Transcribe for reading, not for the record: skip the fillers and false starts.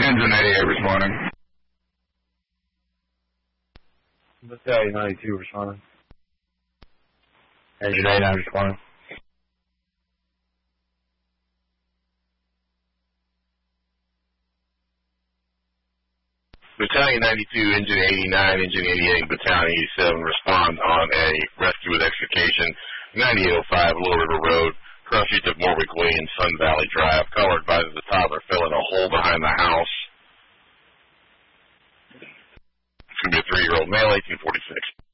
Engine 88 responding. Battalion 92 responding. Engine 89 responding. Battalion 92, Engine 89, Engine 88, Battalion 87 respond on a rescue with extrication, 9805 Low River Road, cross streets of Morwick Way and Sun Valley Drive. Caller advises the toddler fell in a hole behind the house. It's going to be a 3-year-old male, 1846.